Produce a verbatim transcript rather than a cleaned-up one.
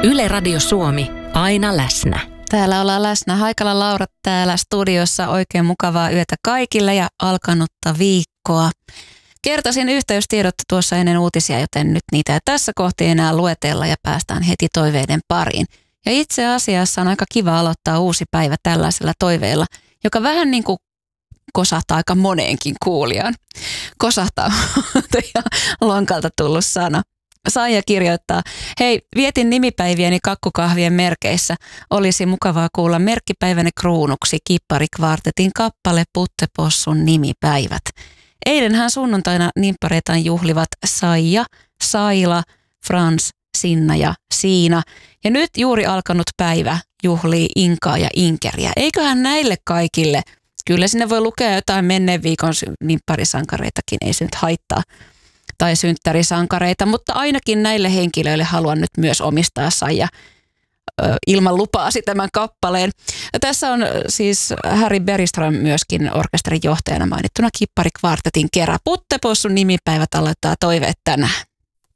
Yle Radio Suomi, aina läsnä. Täällä ollaan läsnä. Haikala Laura täällä studiossa. Oikein mukavaa yötä kaikille ja alkanutta viikkoa. Kertasin yhteystiedot tuossa ennen uutisia, joten nyt niitä ei tässä kohti enää luetella ja päästään heti toiveiden pariin. Ja itse asiassa on aika kiva aloittaa uusi päivä tällaisella toiveella, joka vähän niin kuin kosahtaa aika moneenkin kuulijaan. Kosahtaa ja lonkalta tullut sana. Saija kirjoittaa, hei, vietin nimipäiviäni kakkukahvien merkeissä. Olisi mukavaa kuulla merkkipäiväni kruunuksi Kipparikvartetin kappale Puttepossun nimipäivät. Eilenhän sunnuntaina nimppareitaan juhlivat Saija, Saila, Frans, Sinna ja Siina. Ja nyt juuri alkanut päivä juhlii Inkaa ja Inkeriä. Eiköhän näille kaikille, kyllä sinne voi lukea jotain menneen viikon nimpparisankareitakin, ei se nyt haittaa. Tai synttärisankareita, mutta ainakin näille henkilöille haluan nyt myös omistaa Saija ö, ilman lupaasi tämän kappaleen. Ja tässä on siis Harry Bergström myöskin orkesterin johtajana mainittuna Kipparikvartetin kerran. Puttepossun nimipäivät aloittaa toiveet tänään.